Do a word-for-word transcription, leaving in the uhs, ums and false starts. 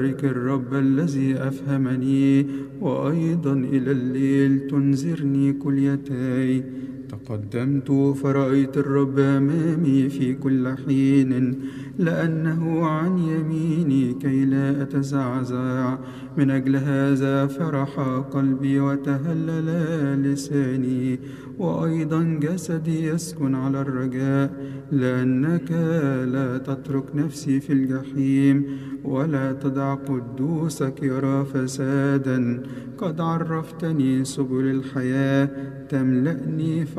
بارك الرب الذي أفهمني، وأيضا إلى الليل تنذرني كليتي. تقدمت فرأيت الرب أمامي في كل حين، لأنه عن يميني كي لا أتزعزع. من أجل هذا فرح قلبي وتهلل لساني، وأيضا جسدي يسكن على الرجاء، لأنك لا تترك نفسي في الجحيم، ولا تدع قدوسك يرى فسادا. قد عرفتني سبل الحياة، تملأني